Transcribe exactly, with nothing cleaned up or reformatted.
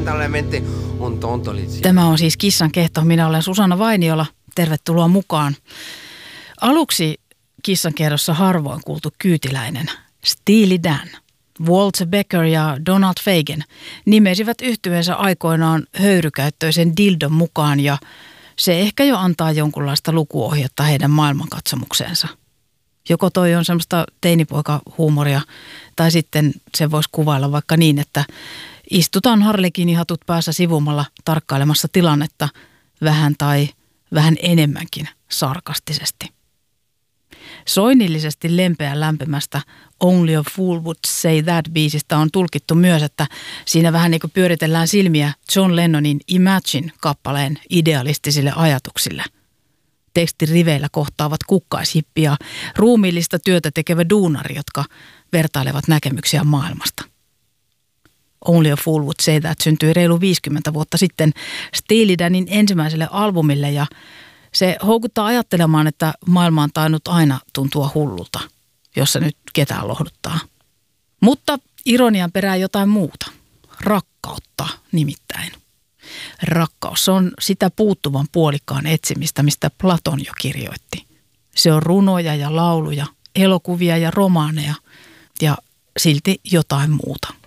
lamentablemente un tonto Lizzie. Tämä on siis Kissan kehto. Minä olen Susanna Vainiola. Tervetuloa mukaan. Aluksi Kissan kehdossa harvoin kuultu kyytiläinen Steely Dan. Walter Becker ja Donald Fagen nimesivät yhtyeensä aikoinaan höyrykäyttöisen dildon mukaan ja se ehkä jo antaa jonkunlaista lukuohjetta heidän maailmankatsomukseensa. Joko toi on semmoista teinipoikahuumoria tai sitten se voisi kuvailla vaikka niin, että istutaan harlekiinihatut päässä sivumalla tarkkailemassa tilannetta vähän tai vähän enemmänkin sarkastisesti. Soinnillisesti lempeän lämpimästä Only a Fool Would Say That-biisistä on tulkittu myös, että siinä vähän niin kuin pyöritellään silmiä John Lennonin Imagine-kappaleen idealistisille ajatuksille. Tekstin riveillä kohtaavat kukkaishippi ja ruumiillista työtä tekevä duunari, jotka vertailevat näkemyksiä maailmasta. Only a Fool Would Say That syntyi reilu viisikymmentä vuotta sitten Steely Danin ensimmäiselle albumille ja se houkuttaa ajattelemaan, että maailma on tainnut aina tuntua hullulta, jos se nyt ketään lohduttaa. Mutta ironian perää jotain muuta. Rakkautta nimittäin. Rakkaus on sitä puuttuvan puolikkaan etsimistä, mistä Platon jo kirjoitti. Se on runoja ja lauluja, elokuvia ja romaaneja ja silti jotain muuta.